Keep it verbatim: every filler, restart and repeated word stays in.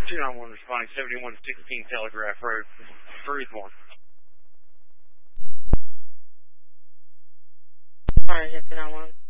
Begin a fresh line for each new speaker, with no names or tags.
two nine one responding seventy-one sixteen Telegraph Road, Fruithmore.
Alright, two nine one.